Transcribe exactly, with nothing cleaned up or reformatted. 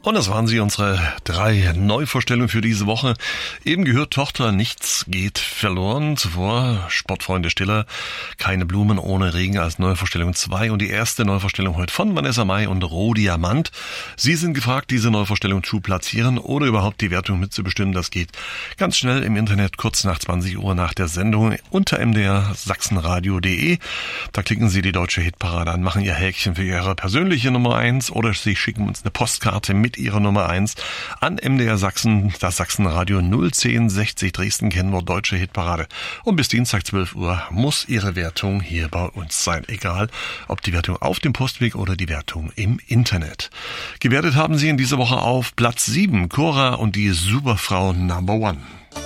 Und das waren sie, unsere drei Neuvorstellungen für diese Woche. Eben gehört Tochter, nichts geht verloren. Zuvor Sportfreunde Stiller, keine Blumen ohne Regen als Neuvorstellung zwei. Und die erste Neuvorstellung heute von Vanessa Mai und Rohdiamant. Sie sind gefragt, diese Neuvorstellung zu platzieren oder überhaupt die Wertung mitzubestimmen. Das geht ganz schnell im Internet, kurz nach zwanzig Uhr nach der Sendung unter m d r sachsenradio punkt d e. Da klicken Sie die deutsche Hitparade an, machen Ihr Häkchen für Ihre persönliche Nummer eins oder Sie schicken uns eine Postkarte mit Ihrer Nummer eins an M D R Sachsen, das Sachsenradio null zehn sechzig Dresden, Kennwort Deutsche Hitparade. Und bis Dienstag zwölf Uhr muss Ihre Wertung hier bei uns sein. Egal, ob die Wertung auf dem Postweg oder die Wertung im Internet. Gewertet haben Sie in dieser Woche auf Platz sieben Cora und die Superfrau Number One.